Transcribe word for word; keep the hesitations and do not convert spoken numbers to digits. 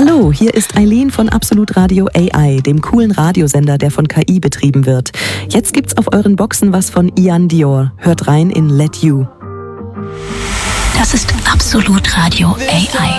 Hallo, hier ist Eileen von Absolut Radio A I, dem coolen Radiosender, der von K I betrieben wird. Jetzt gibt's auf euren Boxen was von Ian Dior. Hört rein in Let You. Das ist Absolut Radio A I.